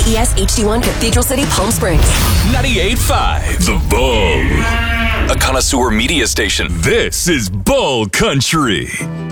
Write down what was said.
KBES HD1 Cathedral City, Palm Springs. 98.5 The Bull. A connoisseur media station. This is Bull Country.